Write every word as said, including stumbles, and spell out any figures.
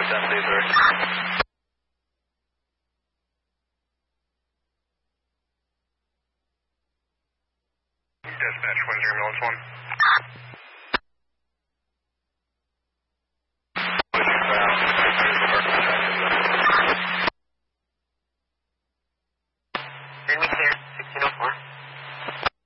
five ten, please, sir. Dispatch, one zero ambulance one.